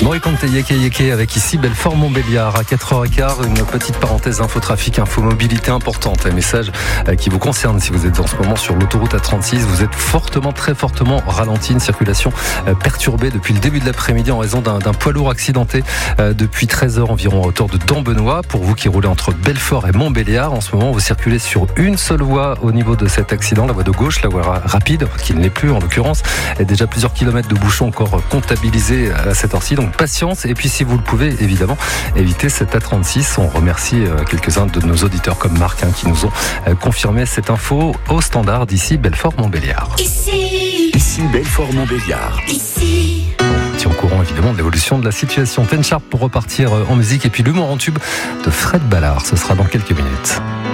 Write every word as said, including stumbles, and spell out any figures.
Moricante Yeke Yeke avec ici Belfort-Montbéliard à quatre heures quinze. Une petite parenthèse infotrafic, infomobilité importante. Un message qui vous concerne si vous êtes en ce moment sur l'autoroute A trente-six. Vous êtes fortement, très fortement ralenti. Une circulation perturbée depuis le début de l'après-midi en raison d'un, d'un poids lourd accidenté depuis treize heures environ à hauteur de Dambenois. Pour vous qui roulez entre Belfort et Montbéliard, en ce moment vous circulez sur une seule voie au niveau de cet accident, la voie de gauche, la voie rapide, qui ne l'est plus en l'occurrence. Il y a déjà plusieurs kilomètres de bouchons encore comptabilisés à cette heure-ci, donc patience. Et puis si vous le pouvez, évidemment, évitez cette A trente-six. On remercie quelques-uns de nos auditeurs comme Marc hein, qui nous ont confirmé cette info au standard d'ici Belfort-Montbéliard. Ici, ici Belfort-Montbéliard. Ici. On tient au courant évidemment de l'évolution de la situation. Ten Sharp pour repartir en musique et puis l'humour en tube de Fred Ballard. Ce sera dans quelques minutes.